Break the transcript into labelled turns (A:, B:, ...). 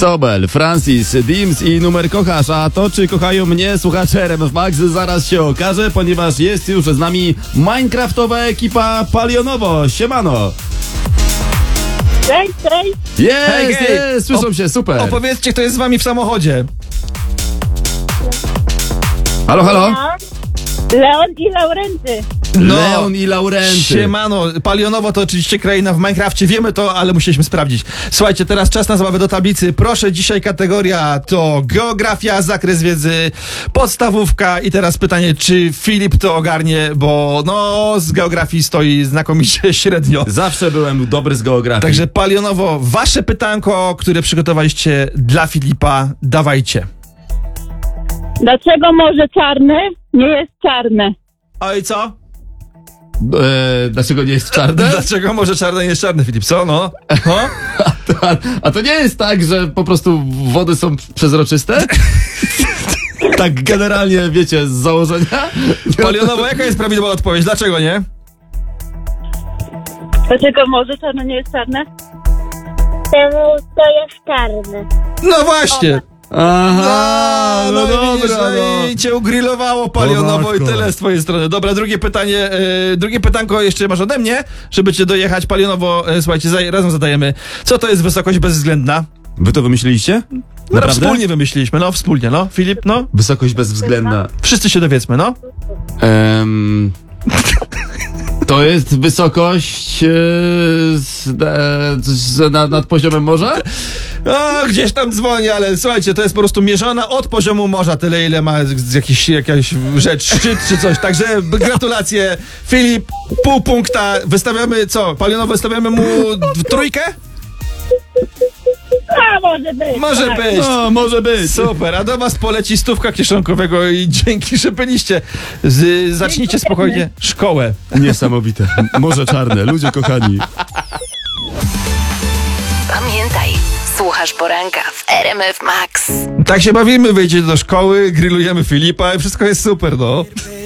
A: Sobel, Francis, Dims i numer kochasz, a to czy kochają mnie słuchacze RMF Max zaraz się okaże, ponieważ jest już z nami minecraftowa ekipa Palionowo. Siemano!
B: Cześć, cześć.
A: Jest, słyszą się, super.
C: Opowiedzcie, kto jest z wami w samochodzie.
A: Halo, halo?
B: Leon i Laurenty.
A: Leon i Laurenty.
C: Siemano, Palionowo to oczywiście kraina w Minecrafcie, wiemy to, ale musieliśmy sprawdzić. Słuchajcie, teraz czas na zabawę do tablicy. Proszę, dzisiaj kategoria to geografia, zakres wiedzy, podstawówka i teraz pytanie, czy Filip to ogarnie, bo no z geografii stoi znakomicie średnio.
A: Zawsze byłem dobry z geografii.
C: Także Palionowo, wasze pytanko, które przygotowaliście dla Filipa, dawajcie.
B: Dlaczego Morze Czarne nie jest czarne?
C: Oj, co?
A: Dlaczego nie jest czarne?
C: Dlaczego może czarne nie jest czarne, Filip? Co? No?
A: A to nie jest tak, że po prostu wody są przezroczyste? Tak generalnie, wiecie, z założenia?
C: Palionowo, jaka jest prawidłowa odpowiedź? Dlaczego nie?
B: Dlaczego Morze Czarne nie jest czarne?
D: To jest czarne.
C: No właśnie!
A: Aha, no dobra,
C: widzisz,
A: no.
C: i cię ugrillowało Palionowo i
A: matko.
C: tyle z twojej strony. Dobra, drugie pytanie, drugie pytanko jeszcze masz ode mnie, żeby cię dojechać. Palionowo, słuchajcie, razem zadajemy. Co to jest wysokość bezwzględna?
A: Wy to wymyśliliście?
C: No,
A: Naprawdę?
C: wspólnie wymyśliliśmy, no wspólnie, no. Filip, no.
A: Wysokość bezwzględna.
C: Wszyscy się dowiedzmy, no.
A: To jest wysokość nad poziomem morza?
C: O, gdzieś tam dzwoni, ale słuchajcie, to jest po prostu mierzona od poziomu morza, tyle ile ma jakaś rzecz, szczyt czy coś. Także gratulacje, Filip, pół punkta. Wystawiamy co? Palionowo, wystawiamy mu trójkę?
B: A, może być.
C: Może
B: tak.
C: być.
A: No, może być.
C: Super, a do was poleci stówka kieszonkowego i dzięki, że byliście. Zacznijcie spokojnie szkołę.
A: Niesamowite. Morze Czarne, ludzie kochani.
E: Pamiętaj, słuchasz poranka w RMF Max.
C: Tak się bawimy, wyjdziecie do szkoły, grillujemy Filipa i wszystko jest super, no.